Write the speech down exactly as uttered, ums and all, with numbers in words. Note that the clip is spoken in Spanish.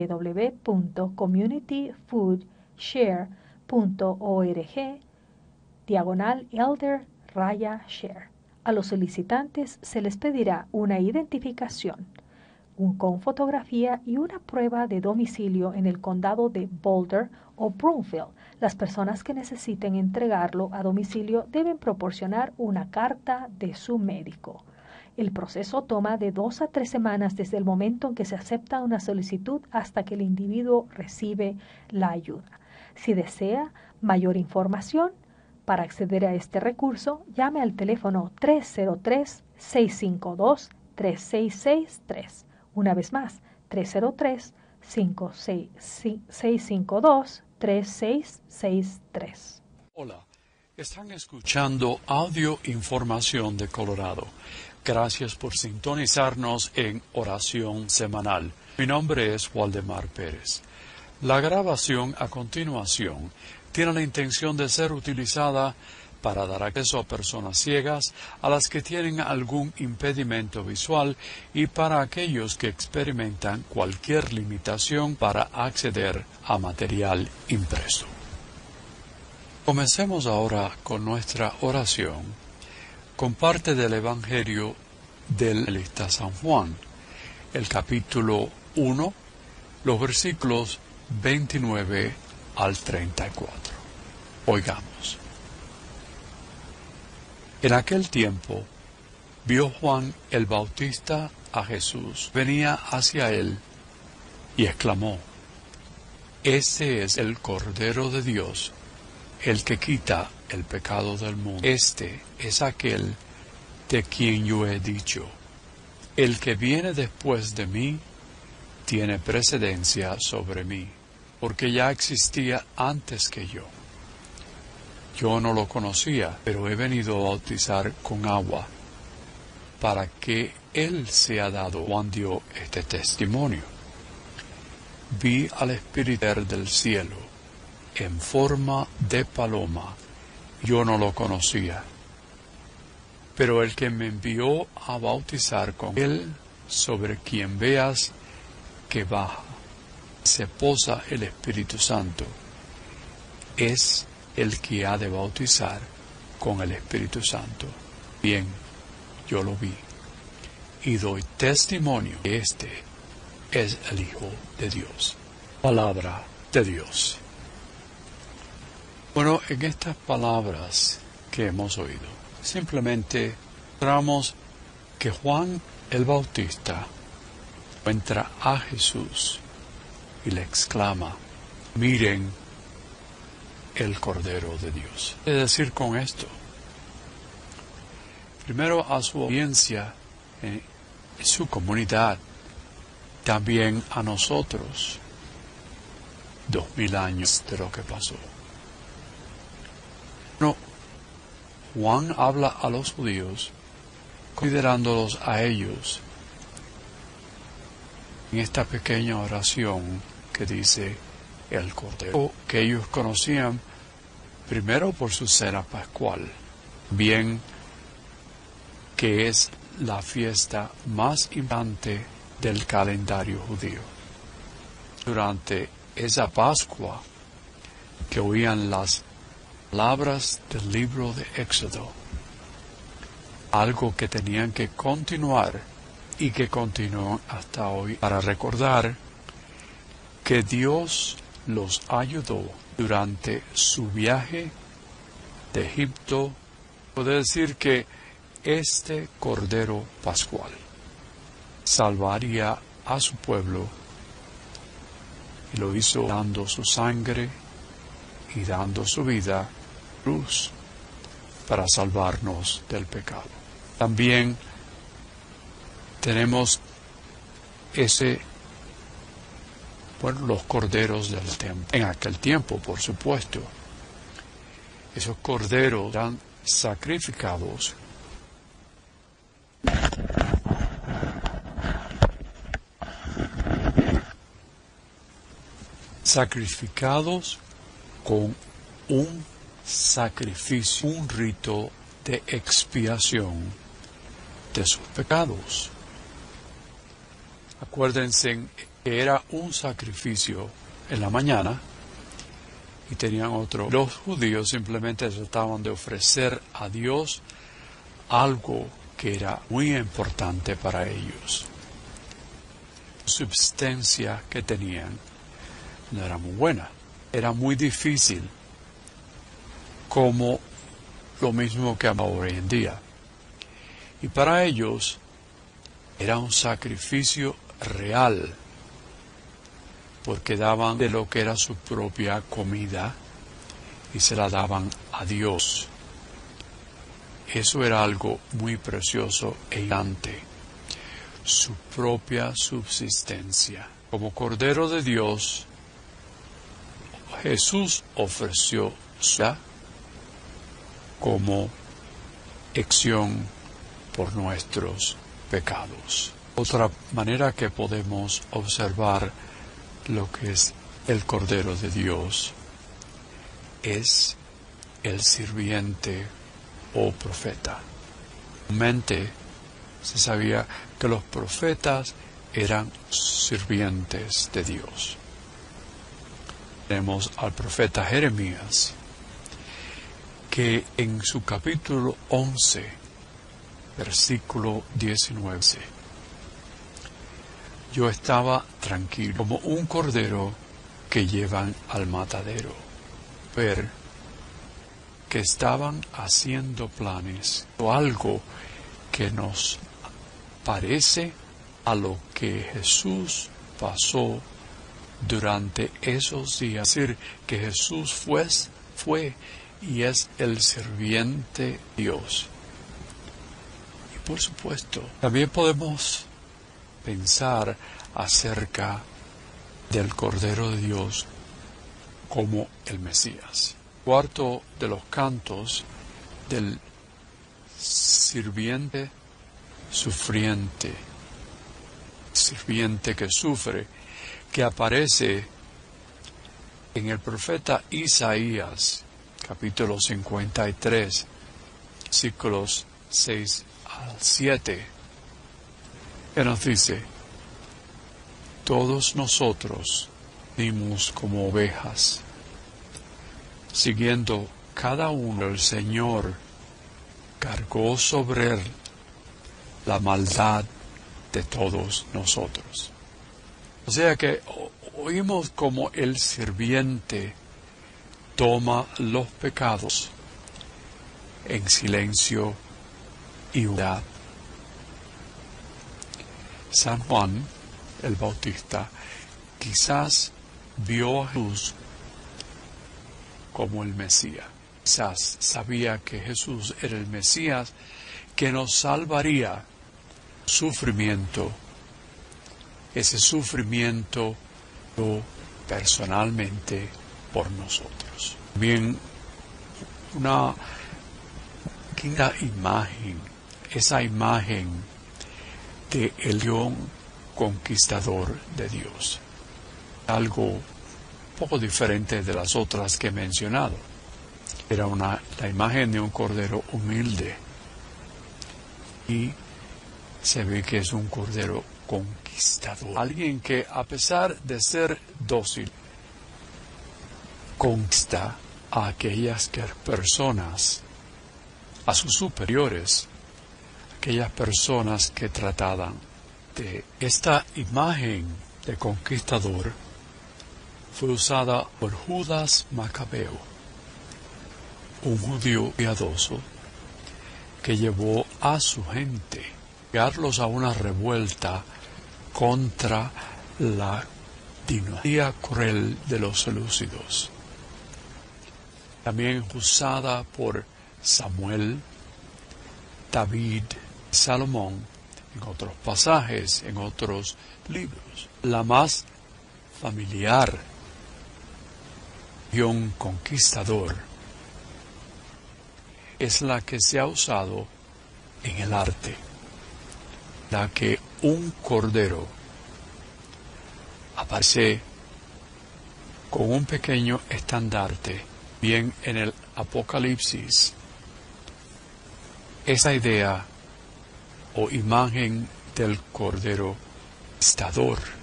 w punto community food share punto org diagonal elder raya share. A los solicitantes se les pedirá una identificación un, con fotografía y una prueba de domicilio en el condado de Boulder o Broomfield. Las personas que necesiten entregarlo a domicilio deben proporcionar una carta de su médico. El proceso toma de dos a tres semanas desde el momento en que se acepta una solicitud hasta que el individuo recibe la ayuda. Si desea mayor información, para acceder a este recurso, llame al teléfono tres cero tres, seis cinco dos, tres seis seis tres. Una vez más, tres cero tres, seis cinco dos, tres seis seis tres. Hola, están escuchando Audio Información de Colorado. Gracias por sintonizarnos en Oración Semanal. Mi nombre es Waldemar Pérez. La grabación a continuación tiene la intención de ser utilizada para dar acceso a personas ciegas, a las que tienen algún impedimento visual y para aquellos que experimentan cualquier limitación para acceder a material impreso. Comencemos ahora con nuestra oración, con parte del Evangelio del Evangelista San Juan, el capítulo uno, los versículos veintinueve al treinta y cuatro. Oigamos. En aquel tiempo, vio Juan el Bautista a Jesús, venía hacia él, y exclamó: Este es el Cordero de Dios, el que quita el pecado del mundo. Este es aquel de quien yo he dicho: El que viene después de mí, tiene precedencia sobre mí, porque ya existía antes que yo. Yo no lo conocía, pero he venido a bautizar con agua, para que Él sea dado. Juan dio este testimonio. Vi al Espíritu del cielo, en forma de paloma. Yo no lo conocía, pero el que me envió a bautizar con Él, sobre quien veas que baja, se posa el Espíritu Santo, es el que ha de bautizar con el Espíritu Santo. Bien, yo lo vi, y doy testimonio que este es el Hijo de Dios. Palabra de Dios. Bueno, en estas palabras que hemos oído, simplemente mostramos que Juan el Bautista encuentra a Jesús y le exclama: miren el Cordero de Dios. ¿Qué decir con esto? Primero, a su audiencia en su comunidad, también a nosotros, dos mil años de lo que pasó. No, Juan habla a los judíos, considerándolos a ellos en esta pequeña oración que dice el Cordero, que ellos conocían primero por su cena pascual, bien que es la fiesta más importante del calendario judío. Durante esa Pascua, que oían las palabras del libro de Éxodo, algo que tenían que continuar y que continúan hasta hoy, para recordar que Dios los ayudó durante su viaje de Egipto. Puede decir que este Cordero Pascual salvaría a su pueblo, y lo hizo dando su sangre y dando su vida, cruz, para salvarnos del pecado. También tenemos ese Bueno, los corderos del templo. En aquel tiempo, por supuesto, esos corderos eran sacrificados sacrificados con un sacrificio, un rito de expiación de sus pecados. Acuérdense, que era un sacrificio en la mañana y tenían otro. Los judíos simplemente trataban de ofrecer a Dios algo que era muy importante para ellos. La subsistencia que tenían no era muy buena, era muy difícil, como lo mismo que hoy en día. Y para ellos era un sacrificio real, porque daban de lo que era su propia comida y se la daban a Dios. Eso era algo muy precioso e importante, su propia subsistencia. Como Cordero de Dios, Jesús ofreció su vida como expiación por nuestros pecados. Otra manera que podemos observar lo que es el Cordero de Dios es el sirviente o profeta. Mente se sabía que los profetas eran sirvientes de Dios. Tenemos al profeta Jeremías, que en su capítulo once, versículo diecinueve, dice: yo estaba tranquilo como un cordero que llevan al matadero, ver que estaban haciendo planes o algo que nos parece a lo que Jesús pasó durante esos días. Es decir, que Jesús fue, fue y es el sirviente de Dios. Y por supuesto, también podemos pensar acerca del Cordero de Dios como el Mesías. Cuarto de los cantos del sirviente sufriente, sirviente que sufre, que aparece en el profeta Isaías, capítulo cincuenta y tres, versículos seis al siete, que nos dice: todos nosotros dimos como ovejas, siguiendo cada uno el Señor, cargó sobre él la maldad de todos nosotros. O sea que oímos como el sirviente toma los pecados en silencio y humildad. San Juan el Bautista quizás vio a Jesús como el Mesías. Quizás sabía que Jesús era el Mesías que nos salvaría sufrimiento. Ese sufrimiento lo personalmente por nosotros. Bien, una quinta imagen, esa imagen de el león conquistador de Dios. Algo poco diferente de las otras que he mencionado. Era una, la imagen de un cordero humilde. Y se ve que es un cordero conquistador. Alguien que, a pesar de ser dócil, conquista a aquellas personas, a sus superiores, aquellas personas que trataban de... Esta imagen de conquistador fue usada por Judas Macabeo, un judío piadoso que llevó a su gente a llevarlos a una revuelta contra la dinastía cruel de los selúcidos. También usada por Samuel, David, Salomón, en otros pasajes, en otros libros. La más familiar y un conquistador es la que se ha usado en el arte, la que un cordero aparece con un pequeño estandarte, bien en el Apocalipsis. Esa idea o imagen del cordero conquistador